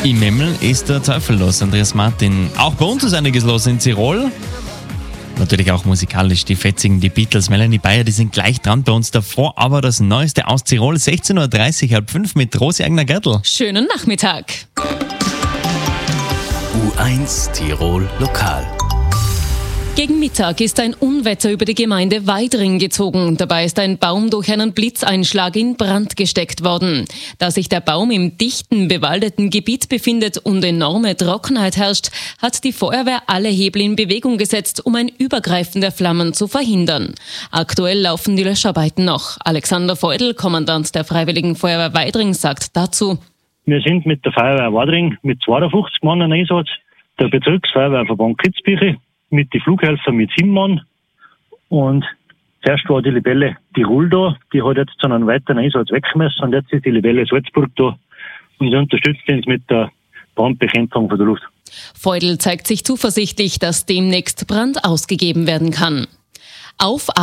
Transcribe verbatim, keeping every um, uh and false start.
Im Memel ist der Teufel los, Andreas Martin. Auch bei uns ist einiges los in Tirol. Natürlich auch musikalisch, die Fetzigen, die Beatles, Melanie Bayer, die sind gleich dran bei uns davor. Aber das Neueste aus Tirol, sechzehn Uhr dreißig, halb fünf mit Rosi Agner-Gertl. Schönen Nachmittag. U eins Tirol Lokal. Gegen Mittag ist ein Unwetter über die Gemeinde Weidring gezogen. Dabei ist ein Baum durch einen Blitzeinschlag in Brand gesteckt worden. Da sich der Baum im dichten, bewaldeten Gebiet befindet und enorme Trockenheit herrscht, hat die Feuerwehr alle Hebel in Bewegung gesetzt, um ein Übergreifen der Flammen zu verhindern. Aktuell laufen die Löscharbeiten noch. Alexander Feudel, Kommandant der Freiwilligen Feuerwehr Weidring, sagt dazu: Wir sind mit der Feuerwehr Weidring mit zweiundfünfzig Mann im Einsatz, der Bezirksfeuerwehrverband Kitzbühel mit den Flughelfern mit sieben Mann. Und zuerst war die Libelle Tirol da, die hat jetzt zu einem weiteren Einsatz weggemessen, und jetzt ist die Libelle Salzburg da und sie unterstützt uns mit der Brandbekämpfung von der Luft. Feudel zeigt sich zuversichtlich, dass demnächst Brand ausgegeben werden kann. Auf